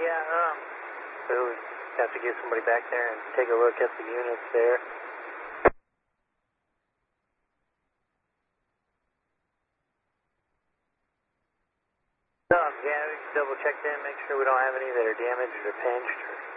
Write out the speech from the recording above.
Yeah, so we have to get somebody back there and take a look at the units there. Yeah, we can double check them, make sure we don't have any that are damaged or pinched or